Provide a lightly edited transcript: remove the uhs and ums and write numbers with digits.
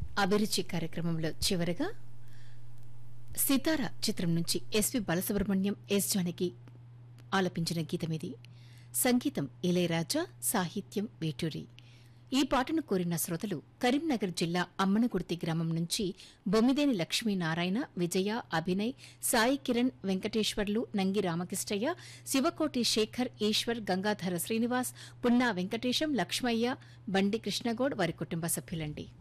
అభిరుచి కార్యక్రమంలో చివరగా సితార చిత్రం నుంచి ఎస్వి బాలసుబ్రహ్మణ్యం ఎస్ జానకి ఆలపించిన గీతమిది. సంగీతం ఇళయరాజా, సాహిత్యం వేటూరి. ఈ పాటను కోరిన శ్రోతలు కరీంనగర్ జిల్లా అమ్మనగుర్తి గ్రామం నుంచి బొమ్మిదేని లక్ష్మీనారాయణ, విజయ, అభినయ్, సాయి కిరణ్, వెంకటేశ్వర్లు, నంగి రామకృష్ణయ్య, శివకోటి శేఖర్, ఈశ్వర్, గంగాధర శ్రీనివాస్, పున్నా వెంకటేశం, లక్ష్మయ్య, బండి కృష్ణగౌడ్ వారి కుటుంబ సభ్యులండి.